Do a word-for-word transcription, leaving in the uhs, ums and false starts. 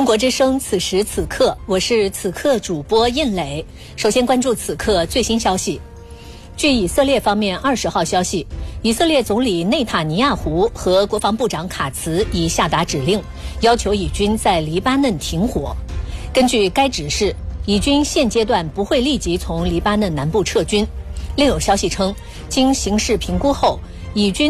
中国之声，此时此刻，我是此刻主播印磊。首先关注此刻最新消息。据以色列方面二十号消息，以色列总理内塔尼亚胡和国防部长卡茨已下达指令，要求以军在黎巴嫩停火。根据该指示，以军现阶段不会立即从黎巴嫩南部撤军。另有消息称，经形势评估后，以军